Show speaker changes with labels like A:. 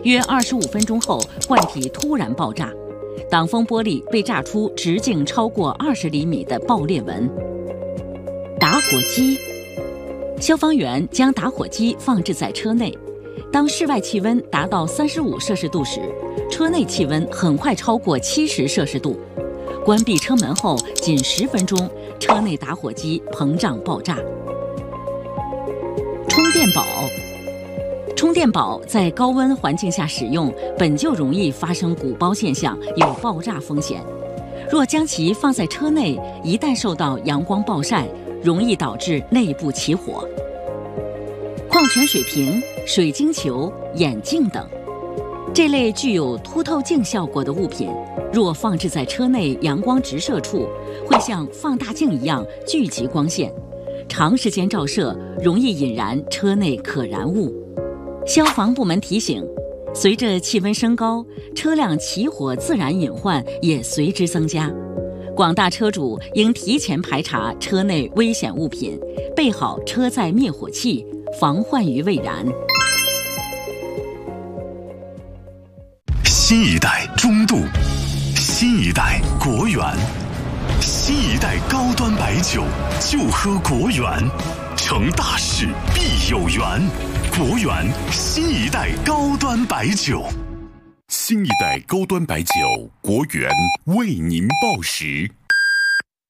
A: 约25分钟后，罐体突然爆炸，挡风玻璃被炸出直径超过20厘米的爆裂纹。打火机，消防员将打火机放置在车内，当室外气温达到35摄氏度时，车内气温很快超过70摄氏度。关闭车门后，仅10分钟，车内打火机膨胀爆炸。充电宝在高温环境下使用，本就容易发生鼓包现象，有爆炸风险。若将其放在车内，一旦受到阳光暴晒，容易导致内部起火。矿泉水瓶、水晶球、眼镜等，这类具有凸透镜效果的物品，若放置在车内阳光直射处，会像放大镜一样聚集光线，长时间照射容易引燃车内可燃物。消防部门提醒，随着气温升高，车辆起火自燃隐患也随之增加。广大车主应提前排查车内危险物品，备好车载灭火器，防患于未然。
B: 新一代中度，新一代国源，新一代高端白酒就喝国源，成大事必有缘。国源新一代高端白酒，
C: 新一代高端白酒，国源为您报时。